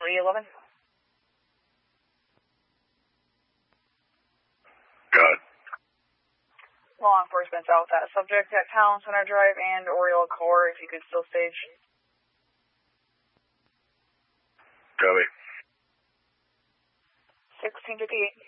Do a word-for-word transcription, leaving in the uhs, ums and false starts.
three eleven. Good. Law enforcement's out with that subject at Town Center Drive and Oriole Core, if you could still stage. Copy. sixteen fifty-eight.